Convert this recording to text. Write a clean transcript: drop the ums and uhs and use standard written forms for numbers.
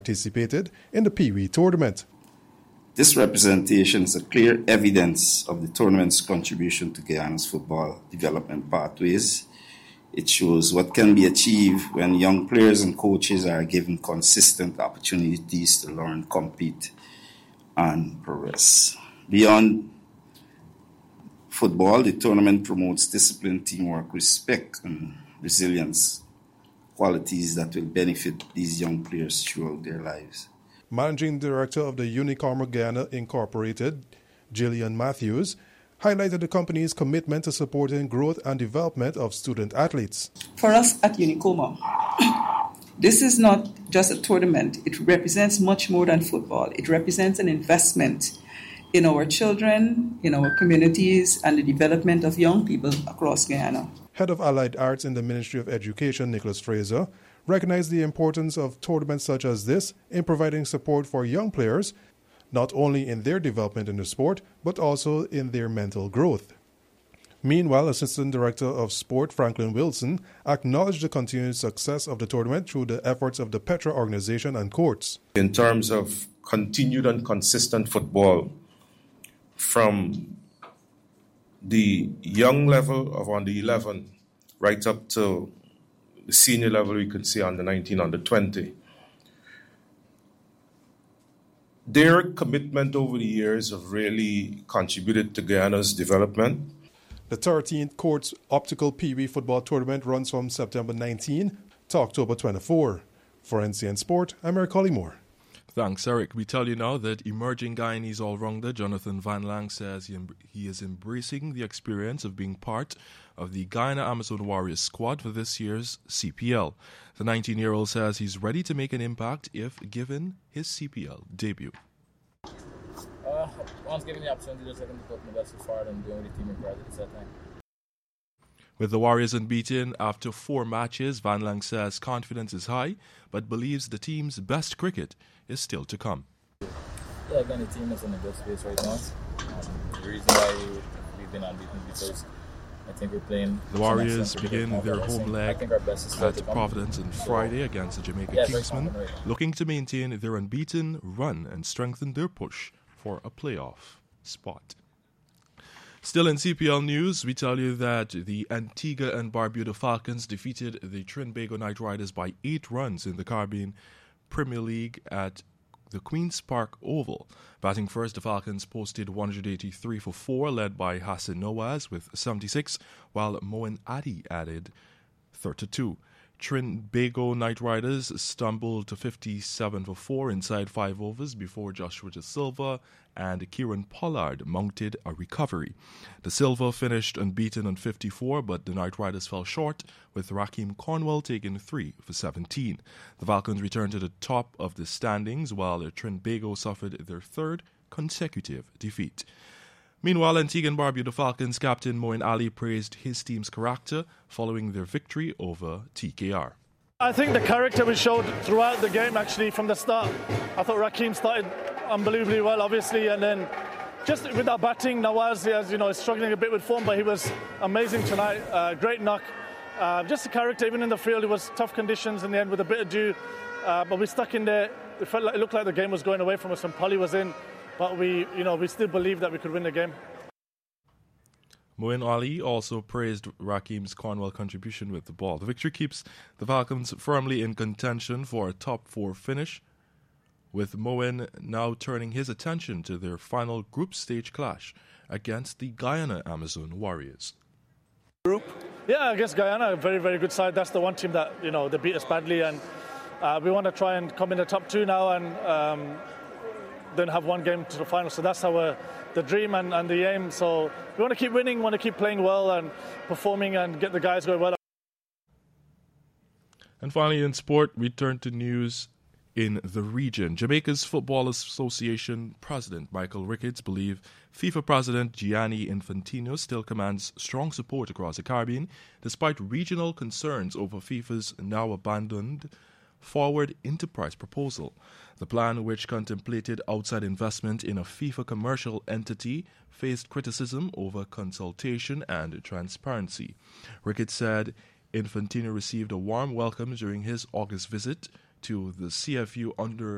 participated in the Pee Wee tournament. This representation is a clear evidence of the tournament's contribution to Guyana's football development pathways. It shows what can be achieved when young players and coaches are given consistent opportunities to learn, compete, and progress. Beyond football, the tournament promotes discipline, teamwork, respect, and resilience, qualities that will benefit these young players throughout their lives. Managing Director of the Unicorn Guyana Incorporated, Jillian Matthews, highlighted the company's commitment to supporting growth and development of student athletes. For us at Unicoma, this is not just a tournament. It represents much more than football. It represents an investment in our children, in our communities, and the development of young people across Guyana. Head of Allied Arts in the Ministry of Education, Nicholas Fraser, recognized the importance of tournaments such as this in providing support for young players, not only in their development in the sport, but also in their mental growth. Meanwhile, Assistant Director of Sport Franklin Wilson acknowledged the continued success of the tournament through the efforts of the Petra organization and courts. In terms of continued and consistent football, from the young level of under 11 right up to the senior level, we could see under 19, under 20. Their commitment over the years have really contributed to Guyana's development. The 13th Courts Optical Pee Wee football tournament runs from September 19 to October 24. For NCN Sport, I'm Eric Collymore. Thanks, Eric. We tell you now that emerging Guyanese all-rounder Jonathan Van Lang says he is embracing the experience of being part of the Guyana Amazon Warriors squad for this year's CPL. The 19-year-old says he's ready to make an impact if given his CPL debut. Once given the opportunity, just looking to put my best foot forward and doing with the team in pride at that time. With the Warriors unbeaten after 4 matches, Van Lang says confidence is high, but believes the team's best cricket is still to come. Yeah, again, the team is in a good space right now. The reason why we've been unbeaten because I think we're playing. The Warriors begin their home leg at Providence on Friday against the Jamaica Kingsmen, looking to maintain their unbeaten run and strengthen their push for a playoff spot. Still in CPL news, we tell you that the Antigua and Barbuda Falcons defeated the Trinbago Knight Riders by 8 runs in the Caribbean Premier League at the Queen's Park Oval. Batting first, the Falcons posted 183 for 4, led by Hassan Nawaz with 76, while Moen Adi added 32. Trinbago Knight Riders stumbled to 57 for 4 inside 5 overs before Joshua De Silva and Kieran Pollard mounted a recovery. De Silva finished unbeaten on 54, but the Knight Riders fell short, with Raheem Cornwell taking 3 for 17. The Falcons returned to the top of the standings, while Trinbago suffered their 3rd consecutive defeat. Meanwhile, Antigua and Barbuda Falcons captain Moeen Ali praised his team's character following their victory over TKR. I think the character we showed throughout the game, actually, from the start. I thought Raheem started unbelievably well, obviously, and then just with our batting, Nawaz, as you know, is struggling a bit with form, but he was amazing tonight. Great knock. Just the character, even in the field, it was tough conditions in the end with a bit of dew, but we stuck in there. It looked like the game was going away from us when Polly was in. But we still believe that we could win the game. Moeen Ali also praised Raheem's Cornwell contribution with the ball. The victory keeps the Falcons firmly in contention for a top 4 finish, with Moeen now turning his attention to their final group stage clash against the Guyana Amazon Warriors. Yeah, I guess Guyana, a very, very good side. That's the one team that, they beat us badly, and we want to try and come in the top 2 now and then have one game to the final. So that's the dream and the aim. So we want to keep winning, want to keep playing well and performing and get the guys going well. And finally in sport, we turn to news in the region. Jamaica's Football Association President Michael Ricketts believes FIFA President Gianni Infantino still commands strong support across the Caribbean, despite regional concerns over FIFA's now abandoned Forward Enterprise proposal. The plan, which contemplated outside investment in a FIFA commercial entity, faced criticism over consultation and transparency. Ricketts said Infantino received a warm welcome during his August visit to the CFU under